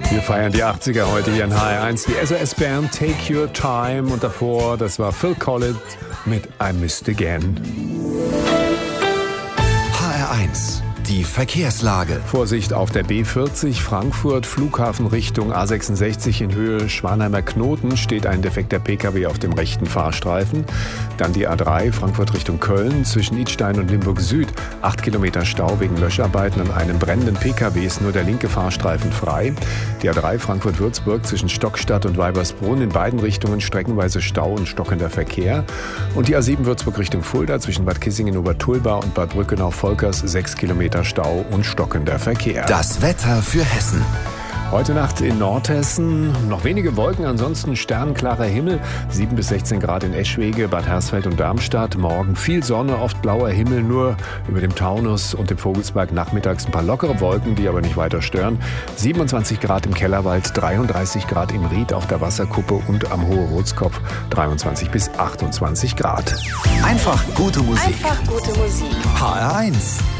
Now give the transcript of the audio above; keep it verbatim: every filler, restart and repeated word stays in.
Wir feiern die achtziger heute hier in H R eins. Die S O S-Band Take Your Time und davor, das war Phil Collins mit I Missed Again. H R eins, die Verkehrslage. Vorsicht auf der B vierzig Frankfurt, Flughafen Richtung A sechsundsechzig in Höhe Schwanheimer Knoten steht ein defekter P K W auf dem rechten Fahrstreifen. Dann die A drei Frankfurt Richtung Köln zwischen Idstein und Limburg Süd. Acht Kilometer Stau wegen Löscharbeiten an einem brennenden P K W ist nur der linke Fahrstreifen frei. Die A drei Frankfurt-Würzburg zwischen Stockstadt und Weibersbrunn in beiden Richtungen streckenweise Stau und stockender Verkehr. Und die A sieben Würzburg Richtung Fulda zwischen Bad Kissingen-Obertulba und Bad Brückenau-Volkers sechs Kilometer Stau und stockender Verkehr. Das Wetter für Hessen. Heute Nacht in Nordhessen noch wenige Wolken, ansonsten sternklarer Himmel, sieben bis sechzehn Grad in Eschwege, Bad Hersfeld und Darmstadt. Morgen viel Sonne, oft blauer Himmel, nur über dem Taunus und dem Vogelsberg nachmittags ein paar lockere Wolken, die aber nicht weiter stören. siebenundzwanzig Grad im Kellerwald, dreiunddreißig Grad im Ried auf der Wasserkuppe und am Hohe Rotskopf, dreiundzwanzig bis achtundzwanzig Grad. Einfach gute Musik. Einfach gute Musik. H R eins.